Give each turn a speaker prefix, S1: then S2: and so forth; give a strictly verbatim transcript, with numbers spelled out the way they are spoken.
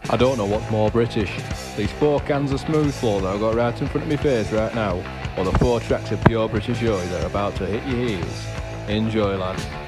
S1: I don't know what's more British. These four cans of smooth floor that I've got right in front of my face right now, or the four tracks of pure British joy that are about to hit your ears. Enjoy, lad.